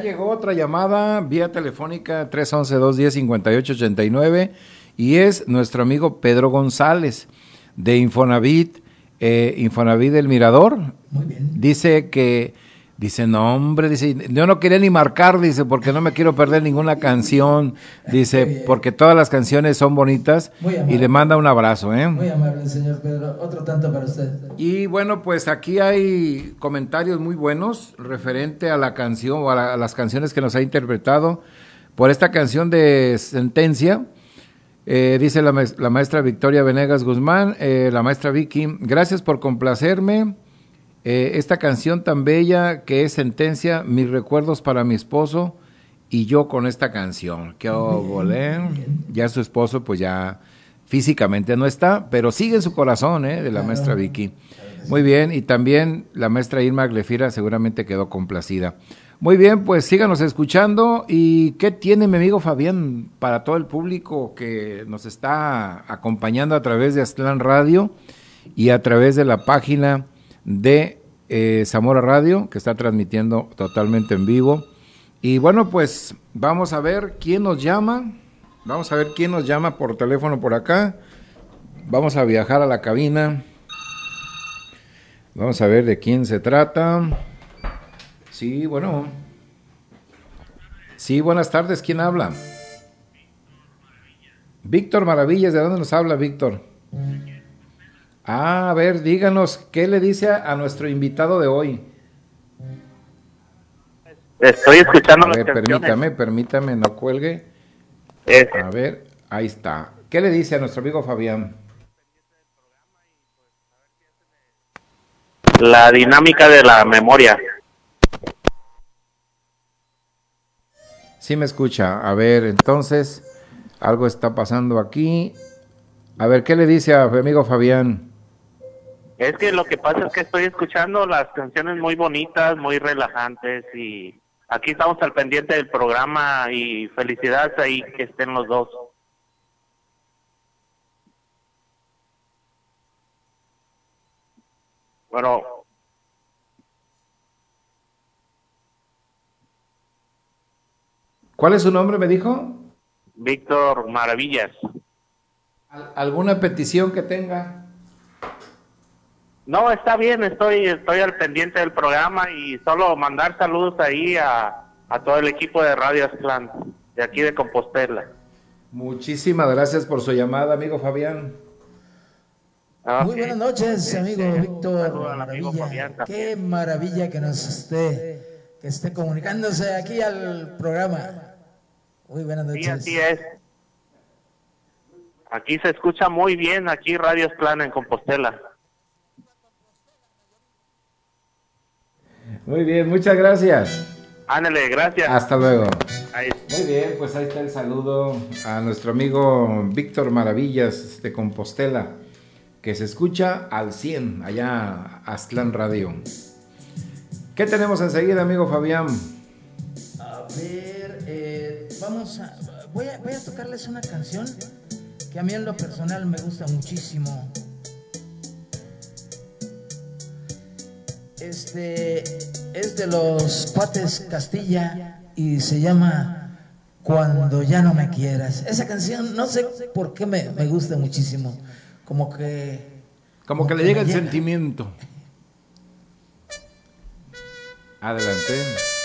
llegó otra llamada vía telefónica 311-210-5889 y es nuestro amigo Pedro González de Infonavit, Infonavit del Mirador. Muy bien. Dice, no hombre, dice, yo no quería ni marcar, dice, porque no me quiero perder ninguna canción, dice, porque todas las canciones son bonitas y le manda un abrazo, Muy amable, señor Pedro, otro tanto para usted. Y bueno, pues aquí hay comentarios muy buenos referente a la canción o a las canciones que nos ha interpretado por esta canción de Sentencia. Dice la maestra Victoria Venegas Guzmán, la maestra Vicky, gracias por complacerme. Esta canción tan bella que es Sentencia, mis recuerdos para mi esposo y yo con esta canción. Qué volé. Ya su esposo pues ya físicamente no está, pero sigue en su corazón, de la maestra Vicky. Muy bien, y también la maestra Irma Glefira seguramente quedó complacida. Muy bien, pues síganos escuchando. ¿Y qué tiene mi amigo Fabián para todo el público que nos está acompañando a través de Aztlán Radio y a través de la página de Zamora Radio, que está transmitiendo totalmente en vivo? Y bueno, pues vamos a ver quién nos llama. Vamos a ver quién nos llama por teléfono por acá. Vamos a viajar a la cabina. Vamos a ver de quién se trata. Sí, bueno. Sí, buenas tardes. ¿Quién habla? Víctor Maravillas. ¿De dónde nos habla, Víctor? A ver, díganos, ¿qué le dice a nuestro invitado de hoy? Estoy escuchando las canciones. Permítame, no cuelgue. A ver, ahí está. ¿Qué le dice a nuestro amigo Fabián? La dinámica de la memoria. Sí me escucha. A ver, entonces, algo está pasando aquí. A ver, ¿qué le dice a mi amigo Fabián? Es que lo que pasa es que estoy escuchando las canciones muy bonitas, muy relajantes, y aquí estamos al pendiente del programa, y felicidades ahí que estén los dos. Bueno. ¿Cuál es su nombre, me dijo? Víctor Maravillas. ¿Alguna petición que tenga? No, está bien, estoy al pendiente del programa, y solo mandar saludos ahí a todo el equipo de Radio Aztlán, de aquí de Compostela. Muchísimas gracias por su llamada, amigo Fabián. Okay. Muy buenas noches, amigo Víctor Maravilla. Qué maravilla que esté comunicándose aquí al programa. Muy buenas noches. Sí, así es. Aquí se escucha muy bien, aquí Radio Aztlán en Compostela. Muy bien, muchas gracias. Ándale, gracias. Hasta luego. Ahí. Muy bien, pues ahí está el saludo a nuestro amigo Víctor Maravillas de Compostela, que se escucha al 100 allá Aztlán Radio. ¿Qué tenemos enseguida, amigo Fabián? A ver, voy a tocarles una canción que a mí en lo personal me gusta muchísimo. Es de los Cuates Castilla y se llama Cuando ya no me quieras. Esa canción no sé por qué me gusta muchísimo. Como que le llega el sentimiento. Adelante.